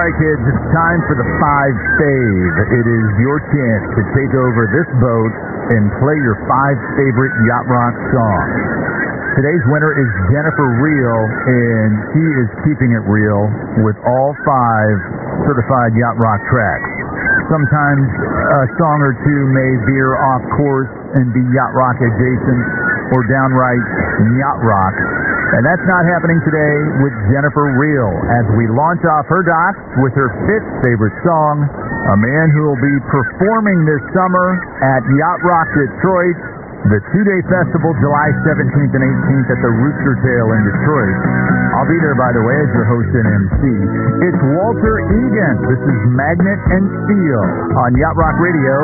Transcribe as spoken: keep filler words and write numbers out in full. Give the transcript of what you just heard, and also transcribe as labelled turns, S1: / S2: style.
S1: right, kids, it's time for the five fave. It is your chance to take over this boat and play your five favorite Yacht Rock songs. Today's winner is Jennifer Real, and she is keeping it real with all five certified Yacht Rock tracks. Sometimes a song or two may veer off course and be Yacht Rock adjacent or downright Yacht Rock. And that's not happening today with Jennifer Real as we launch off her dock with her fifth favorite song, a man who will be performing this summer at Yacht Rock Detroit, the two-day festival July seventeenth and eighteenth at the Rooster Tail in Detroit. I'll be there, by the way, as your host and M C. It's Walter Egan. This is Magnet and Steel on Yacht Rock Radio.